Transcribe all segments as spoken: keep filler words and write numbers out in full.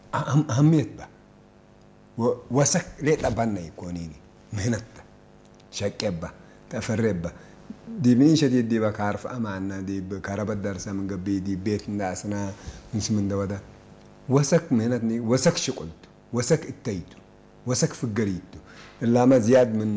أهم أهمية به وسك ليه طبعنا يكونيني مهنة شكّب به تفرّب به دي مين شديد دي بكارف أمانة دي بكارب الدرس من قبي دي بيت ناسنا من سمن دودا وسك مهنتني وسك شقلت وسك التيتو وسك في الجريدو إلا ما زياد من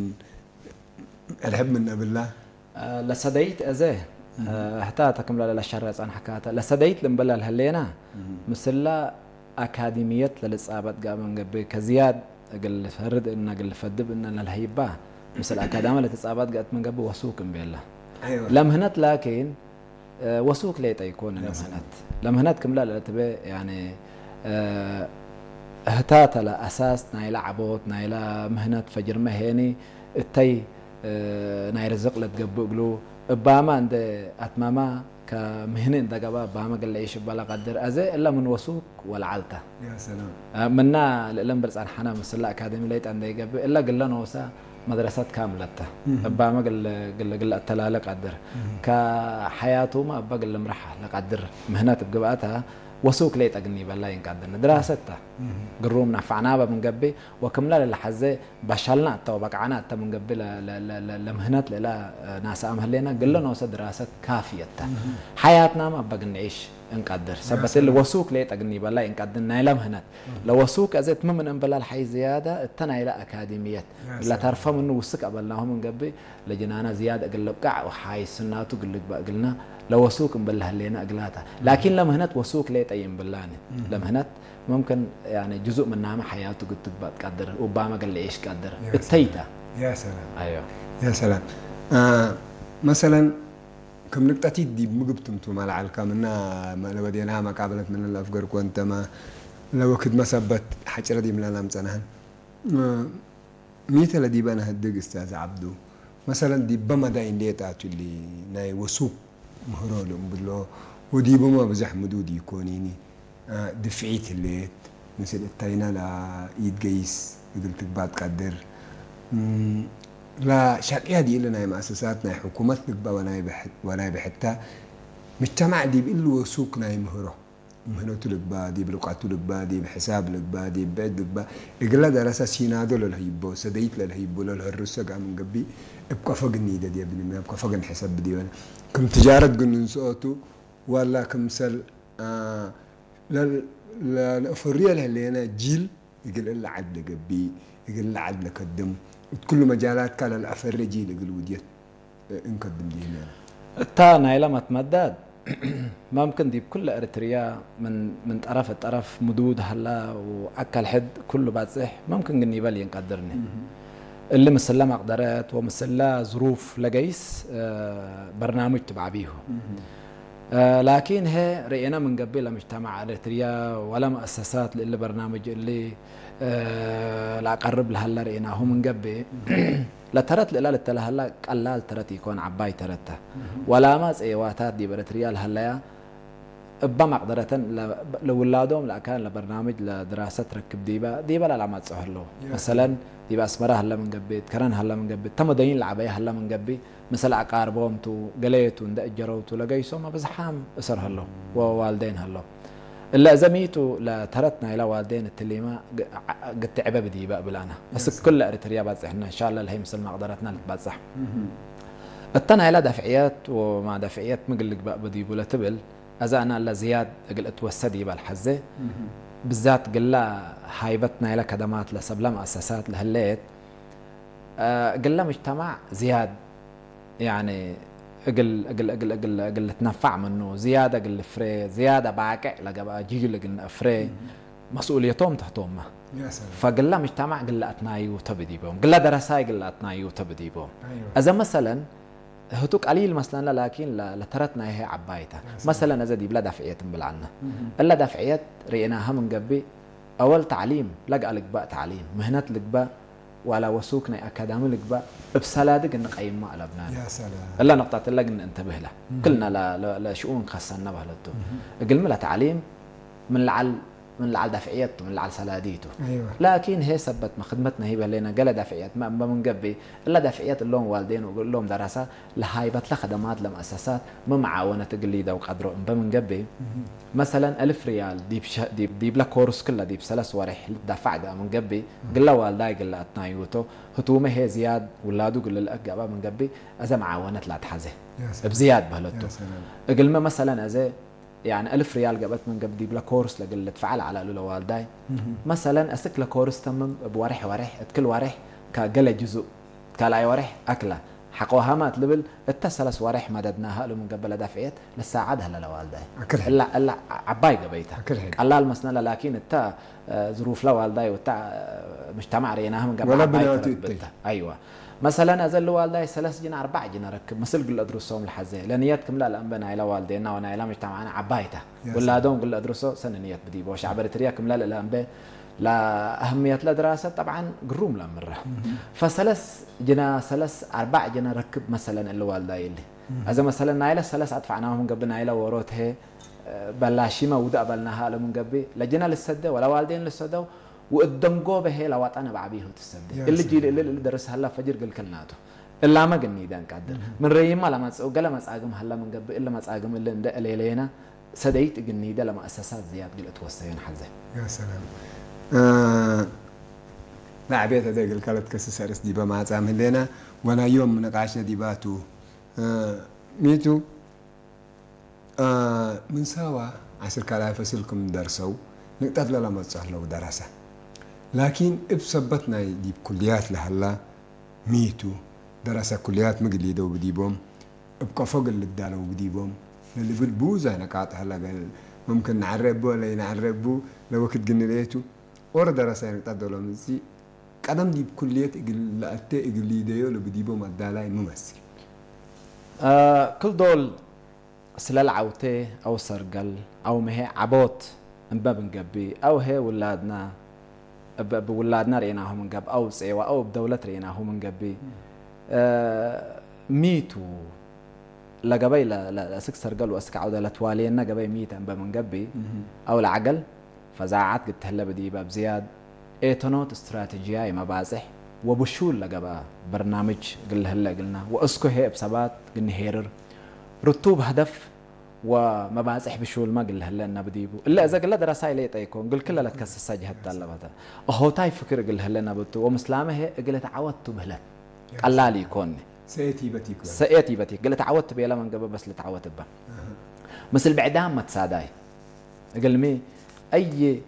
الحب من بالله أه لسديت أزاه أه حتى تكمل للشرع عن حكاته لسديت لمبلا الهلينا مثلا أكاديمية للإصابات قام قبل كزياد قل فرد إن قل فدب إن الهيبة مثل أكاديمية للإصابات قامت من قبل وسوق بالله أيوة. لمهنت لكن أه وسوق ليت يكون لمهنت لمهنت كملا لتبي يعني أه هتات على أساس نايل عبوت نايل مهنة فجر مهني التي أه نايل رزق لتقبلوا باما عند أتماما كمهنين دقبا باما قال ليش بلا قدر أزي إلا من وسوق والعلته يا سلام أه منا للم برز عن حنا مثل أكاديمي ليت عند يقبل إلا قلنا نوسا مدرسات كاملة باما قال قال قال التلالة قدر كحياته ما أبى قال مرحة لقدر مهنات بقباتها وسوق ليت أجني بالله ينقدرنا دراسته قروم نفعنا من قبل وكملا للحزة بشلنا تو بقعنا تا من قبل لمهنات لا ناس أمهلنا قلنا نوصل دراسة كافية حياتنا ما بقى نعيش انقدر سبت اللي وسوق ليت أجني بالله ينقدرنا إلى مهنات لو وسوق أزت من من بلا الحي زيادة التنا إلى أكاديميات لا تعرفوا منه وسق قبلناهم من قبل لجنانا زيادة قل قع وحاي سناتو قل بقى قلنا لو وسوق بالله لينا أقلاته لكن لما هنت وسوق ليت أيام باللاني لما هنت ممكن يعني جزء من نعمة حياته قد تبقى تقدر أوباما قال لي إيش قدر التيتا يا سلام أيوه يا سلام آه مثلا كم نقطتي دي مقبتم تو مال عالكا منا ما لو بدينا ما قابلت من الأفكار كنت ما لو كنت ما سبت حجرة دي من الألم سنهن آه ميت الذي بنا هدق أستاذ عبدو مثلا دي بما داين ديتاتو اللي ناي وسوق مهرولهم بالله ودي بما بزحمدو دي يكونيني آه دفعيت الليت مثل التاينا لا يد قيس قلت بعد قدر لا شرقية دي لنا مؤسساتنا حكومتنا بقى وناي بحت وناي بحتى مجتمع دي بيقولوا وسوق ناي مهره مهنته لك بقى دي بلقعته لك بقى دي بحساب لك بقى دي بعد لك بقى يقول لك دراسة سينادو للهيبو سديت للهيبو للهرسة من قبي ابقى فوقني ده دي ابني ما ابقى فوقن حساب دي ولا كم تجارة قلنا نسوته ولا كم سل آه لل للأفرية اللي أنا جيل يقول إلا عدل قبي يقول إلا عدل قدم كل مجالات كان الأفرية جيل يقول وديت انقدم دي هنا التانا إلى ما تمدد ممكن دي بكل أريتريا من من طرف الطرف مدود هلا وأكل حد كله بعد صح ممكن إني بالي ينقدرني اللي مسلا مقدرات ومسلا ظروف لجيس آه برنامج تبع بيه آه لكن هي رأينا من قبل مجتمع أريتريا ولا مؤسسات اللي برنامج اللي آه لا قرب لها هلا رأيناه من قبل لا ترت لا لتلا هلا قلال ترت يكون عباي ترته ولا ما ايواتات دي بريتريا هلا ابا مقدرة لولادهم لا كان لبرنامج لدراسة ركب ديبا ديبا لا ما تصهر له مثلا ديبا اسمرا هلا من قبل كرن هلا من قبل تمدين العباية هلا من قبل مثل عقاربهم تو قليتو ند اجروتو لقيسو ما بزحام اسر هلا ووالدين هلا إلا زميتو لا ترتنا إلى والدين التليمة قد تعبه بديبا بلانا بس كل أريتريا بازحنا إن شاء الله اللي هي مثل ما قدرتنا لتبازح التنا إلى دفعيات ومع دفعيات مقلق بقى بديبو لا تبل إذا أنا لا زياد قل أتوسدي بالحزة بالذات قلنا هايبتنا إلى خدمات لسبلا مؤسسات لهالليت أه قلنا مجتمع زياد يعني أقل أقل أقل أقل أقل تنفع منه زيادة أقل فري زيادة باقع لقى جيجي لقى فري مسؤوليتهم تحتهم فقلنا مجتمع قلنا أتنايو تبدي بهم قلنا دراساي قلنا أتنايو تبدي بهم أيوة. إذا مثلا هتوك قليل مثلا لكن لا ترتنا هي عبايتها مثلا إذا دي بلا دفعية بالعنا إلا دفعيات رأيناها من قبل أول تعليم لقى لك بقى تعليم مهنات لك بقى ولا وسوقنا أكاديمي لك بقى بسلادق إن قيم ما لبنان يا سلام إلا نقطة اللي قلنا انتبه له كلنا لا لا شؤون خاصة نبه للدو قلنا له تعليم من العل من العال دافعيته من العال سلاديته أيوة. لكن هي سبت ما خدمتنا هي بلينا قال دافعيات ما من قبي الا دافعيات اللهم والدين وقول لهم دراسه لهايبت لخدمات لمؤسسات ما معاونه تقليده وقدره من قبي مثلا ألف ريال ديب ش... ديب ديب لا كورس كله ديب سلس ورح دفع ده من قبي قال له والداي قال له اتنايوتو هتومه هي زياد ولاده قال له اقبا من قبي اذا معاونه لا تحزه بزياد بهلته قال ما مثلا اذا يعني ألف ريال قبت من قبل ديب لا كورس لقل تفعل على له والداي مثلا اسك لا كورس تمم بورح ورح كل ورح كقل جزء كلاي ورح اكله حقوها ما تلبل التسلس ورح مددناها له من قبل دافعيات لساعدها للوالداي الا الا عباي قبيتها الله المسنه لكن التا ظروف لوالداي وتا مجتمع ريناها من قبل عباي ايوه مثلا ازل والداي ثلاث جنا اربع جنا ركب مثل قل ادرسهم الحزه لنيتكم لا الانبنا الى والدينا وانا الى مجتمعنا عبايته ولا دوم قل ادرسوا سننيات بدي بوش عبرت رياكم لا الانبا لا أهمية الدراسة طبعا قروم لا مرة فثلاث جنا ثلاث أربع جنا ركب مثلا اللي والداي اللي إذا مثلا نايلة ثلاث أدفعناهم من قبل نايلة وروتها بلاشي ما ودا قبلناها من قبل لجنا للسدة ولا والدين للسدة وقدمجوا به لوات أنا بعبيه تسدة اللي جيل اللي درس هلا فجر قل كلناته إلا ما قلني دان قدر من ريم ما لما تسوق لما تساقم هلا من قبل إلا ما تساقم اللي ندق ليلينا سديت قلني ده لما أساسات زياد قلت توسعين حزة يا سلام آه لا عبيت هذا قال كلت كسس أرس ديبا ما تعمل لنا وانا يوم نقاشنا ديباتو آه ميتو آه من سوا عشر كلا فصلكم درسوا نقطع لما تصحلوا دراسة لكن بسبتنا ديب كليات لهلا ميتو دراسة كليات مقليدة وبديبهم ابقى فوق اللي ادالوا وبديبهم اللي بالبوزة نقاط هلا قال ممكن نعربه ولا ينعربه لو وقت قلنا ليتو ورا دراسة نقطع دولة مزي قدم ديب كليات إقل لأتى إقليدة ولا بديبهم الدالاي ممثل آه كل دول سلال عوته أو سرقل أو مه عبوت انباب نقبي أو هي ولادنا بولادنا ريناهم من قبل أو سيوا أو بدولة ريناهم من قبل آه ميتو لقبي لا لا سك سرقل واسك عودة لتوالينا قبي ميت انباب من قبل أو العقل فزاعات قلت هلا بدي باب زياد ايتونوت استراتيجية ما بازح وبشول لقبا برنامج قل هلا قلنا واسكو هي بسبات قلنا هيرر رتوب هدف ومبازح بشول ما قل هلا انا بديبو الا اذا قل دراسه لي طيكون قل كلها لا تكسس جهه طلبتها هو تاي فكر قل هلا انا بتو ومسلامه هي قلت تعودت بهلا قال لي يكون سيتي بتيك سيتي بتيك قلت تعودت بيلا من قبل بس لتعودت به مثل بعدام ما تساداي قال مي اي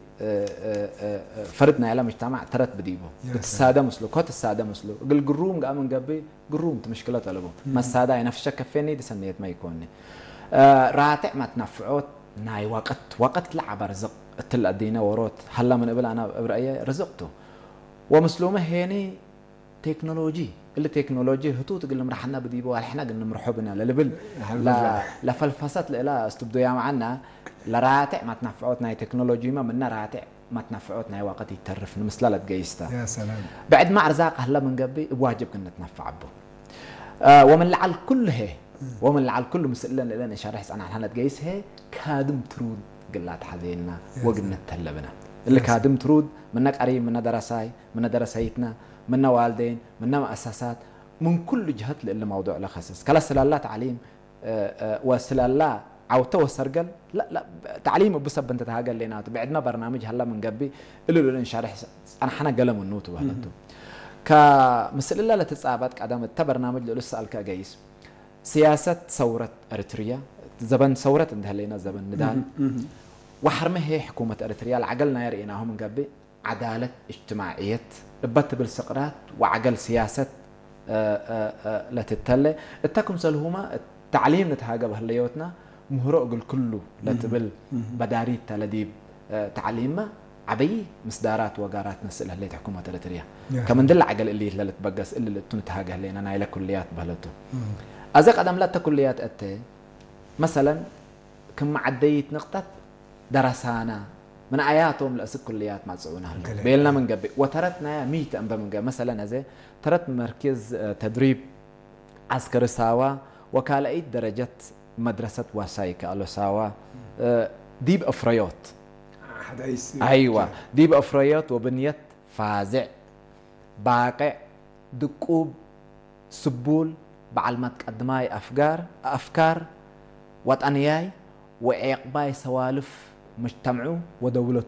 فردنا على مجتمع ترت بديبه الساده مسلو كوت الساده مسلو قل قروم قام من قبي قروم مشكله طلبه ما الساده نفس كفيني دي سنيت ما يكونني راتع ما تنفعوت ناي وقت وقت لعب رزق تل ادينا وروت هلا من قبل انا برايي رزقته ومسلومه هيني تكنولوجي اللي تكنولوجي هتوت قلنا مرحنا بديبه احنا قلنا مرحبنا للبل لا لفلفصت لا استبدوا يا معنا لراتع ما تنفعوت ناي تكنولوجي ما منا راتع ما تنفعوت ناي وقت يترف مثل لا تقيستا يا سلام بعد ما ارزاق هلا من قبي بواجب كنا نتنفع به آه ومن لعل كله ومن لعل كل مسئلة لنا شارح أنا عن هالتجيس هي كادم ترود قلات حذينا وقلنا تهلبنا اللي كادم ترود منك قريب من دراساي من دراسيتنا من والدين من مؤسسات من كل جهة اللي موضوع لخصص كلا سلالة تعليم وسلالة عوته وسرقل لا لا تعليم بسبب أنت تهاجل لنا بعد ما برنامج هلا من قبي اللي لنا شارح أنا حنا قلم النوت وهلتو كمسألة لا تتصابت قدام التبرنامج اللي لسه قالك جيس سياسة ثورة أريتريا زبن ثورة اندهلينا زبن ندان وحرمه هي حكومة أريتريا العقلنا يرئيناهم من قبل عدالة اجتماعية ربط بالسقرات وعقل سياسة لا تتلي اتاكم سلهما التعليم نتهاجى بهالليوتنا مهرق كله لا تبل بداريت تلديب تعليم عبي مصدارات وقارات نسألها اللي حكومة أريتريا كمان دل عقل اللي لا تبقس اللي تنتهاجى لنا نايله كليات بهلته أزق أدم لا تكليات أتى مثلا كم عديت نقطة درسانا من آياتهم لأسك كليات ما تسعونها بيلنا من قبل وترتنا ميت أنبا من قبل مثلا زي ترت مركز تدريب عسكري ساوا وكالأيت درجة مدرسة وسايكا ألو ساوا ديب أفريوت حدا يصير أيوة دي بأفريات وبنية فازع باقع دقوب سبول بعلمات قدماي أفكار أفكار وطنياي وعقباي سوالف مجتمعو ودولته